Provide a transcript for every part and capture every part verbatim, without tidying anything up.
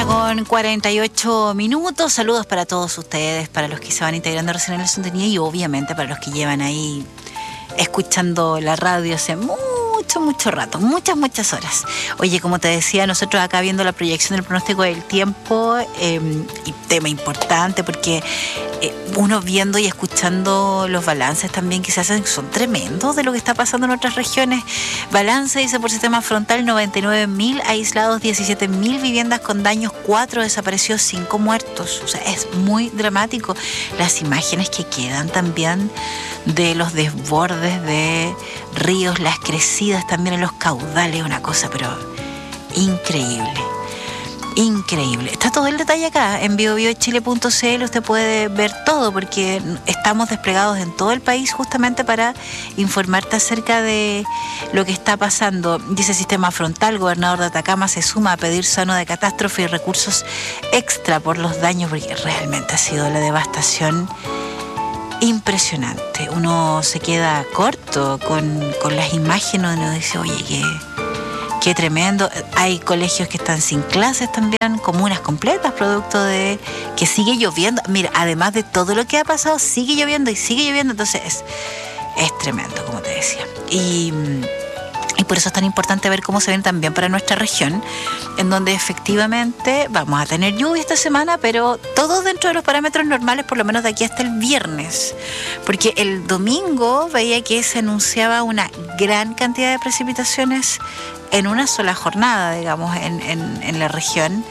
Una con cuarenta y ocho minutos. Saludos para todos ustedes, para los que se van integrando recién en la sintonía y obviamente para los que llevan ahí escuchando la radio hace mucho, mucho rato, muchas, muchas horas. Oye, como te decía, nosotros acá viendo la proyección del pronóstico del tiempo, eh, y tema importante porque eh, uno viendo y escuchando los balances también que se hacen son tremendos de lo que está pasando en otras regiones. Balance dice por sistema frontal noventa y nueve mil aislados, diecisiete mil viviendas con daños, cuatro desaparecidos, cinco muertos. O sea, es muy dramático. Las imágenes que quedan también de los desbordes de ríos, las crecidas también en los caudales, una cosa pero increíble. Increíble. Está todo el detalle acá en bio bio chile punto c l. Usted puede ver todo porque estamos desplegados en todo el país justamente para informarte acerca de lo que está pasando. Dice sistema frontal, gobernador de Atacama se suma a pedir zona de catástrofe y recursos extra por los daños porque realmente ha sido la devastación impresionante. Uno se queda corto con, con las imágenes, uno dice, oye, qué... Qué tremendo. Hay colegios que están sin clases también, comunas completas, producto de que sigue lloviendo. Mira, además de todo lo que ha pasado, sigue lloviendo y sigue lloviendo. Entonces es, es tremendo, como te decía. Y, y por eso es tan importante ver cómo se ven también para nuestra región, en donde efectivamente vamos a tener lluvia esta semana, pero todo dentro de los parámetros normales, por lo menos de aquí hasta el viernes. Porque el domingo veía que se anunciaba una gran cantidad de precipitaciones en una sola jornada, digamos, en, en, en la región.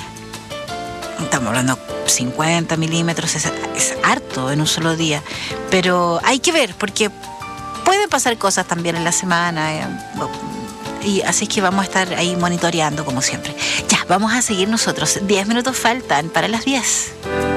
Estamos hablando cincuenta milímetros, es, es harto en un solo día. Pero hay que ver, porque pueden pasar cosas también en la semana. Eh, y así es que vamos a estar ahí monitoreando como siempre. Ya, vamos a seguir nosotros. diez minutos faltan para las diez.